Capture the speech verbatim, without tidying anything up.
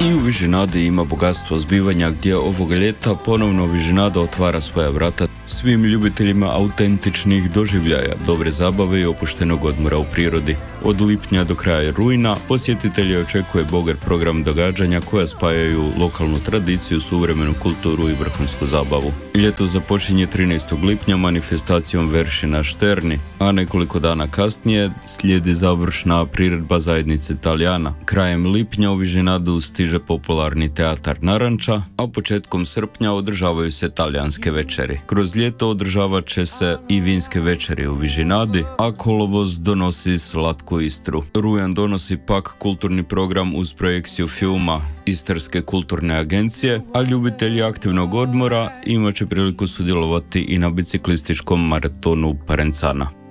I u Vižinadi ima bogatstvo zbivanja gdje ovog ljeta ponovno Vižinada otvara svoja vrata svim ljubiteljima autentičnih doživljaja, dobre zabave i opuštenog odmora u prirodi. Od lipnja do kraja rujna posjetitelje očekuje bogat program događanja koja spajaju lokalnu tradiciju, suvremenu kulturu i vrhunsku zabavu. Ljeto započinje trinaestog lipnja manifestacijom Verši na Šterni, a nekoliko dana kasnije slijedi završna priredba zajednice Talijana. Krajem lipnja u Vižinadu stiže popularni teatar Naranča, a početkom srpnja održavaju se talijanske večeri. Kroz ljeto održavat će se i vinske večeri u Vižinadi, a kolovoz donosi slatku Istru. Rujan donosi pak kulturni program uz projekciju filma Istarske kulturne agencije, a ljubitelji aktivnog odmora imat će priliku sudjelovati i na biciklističkom maratonu Parencana.